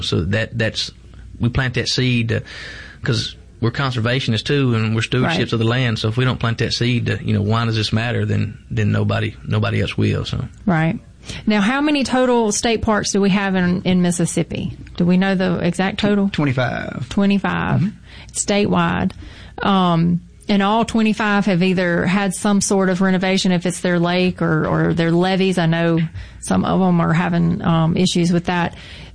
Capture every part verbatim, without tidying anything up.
So that that's we plant that seed because we're conservationists too, and we're stewardships right. of the land. So if we don't plant that seed, to, you know, why does this matter? Then then nobody nobody else will. So right. Now, how many total state parks do we have in, in Mississippi? Do we know the exact total? twenty-five. twenty-five. Mm-hmm. Statewide. Um, and all twenty-five have either had some sort of renovation, if it's their lake or, or their levees. I know some of them are having um, issues with that.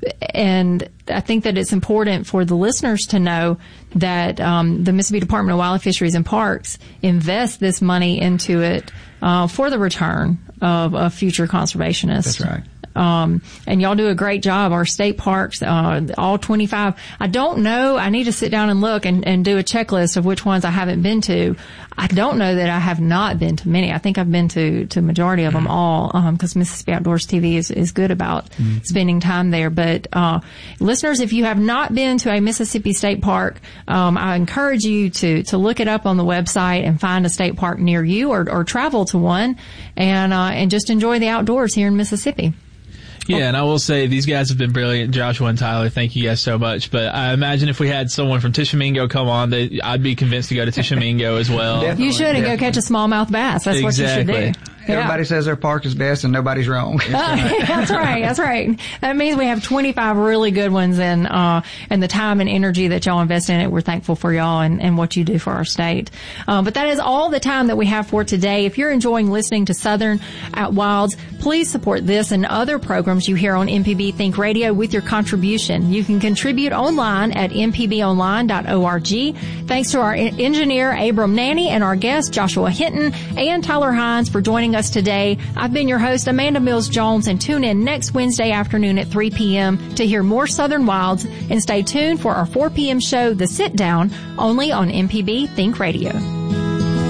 And I think that it's important for the listeners to know that um, the Mississippi Department of Wildlife, Fisheries, and Parks invests this money into it uh, for the return of a future conservationist. That's right. Um, and y'all do a great job. Our state parks, uh, all twenty-five. I don't know. I need to sit down and look and, and do a checklist of which ones I haven't been to. I don't know that I have not been to many. I think I've been to, to majority of them all, um, cause Mississippi Outdoors T V is, is good about mm-hmm. spending time there. But, uh, listeners, if you have not been to a Mississippi state park, um, I encourage you to, to look it up on the website and find a state park near you or, or travel to one and, uh, and just enjoy the outdoors here in Mississippi. Yeah, and I will say these guys have been brilliant, Joshua and Tyler. Thank you guys so much. But I imagine if we had someone from Tishomingo come on, they, I'd be convinced to go to Tishomingo as well. Definitely, you should and definitely. go catch a smallmouth bass. That's exactly. what you should do. Everybody yeah. says their park is best and nobody's wrong. That's right. that's right. That's right. That means we have twenty-five really good ones, and uh and the time and energy that y'all invest in it, we're thankful for y'all and, and what you do for our state. Um, but that is all the time that we have for today. If you're enjoying listening to Southern Out Wilds, please support this and other programs you hear on M P B Think Radio with your contribution. You can contribute online at m p b online dot org. Thanks to our engineer, Abram Nanny, and our guest, Joshua Hinton and Tyler Hines, for joining us today. I've been your host, Amanda Mills Jones, and tune in next Wednesday afternoon at three p.m. to hear more Southern Wilds, and stay tuned for our four p.m. show, The Sit Down, only on M P B Think Radio.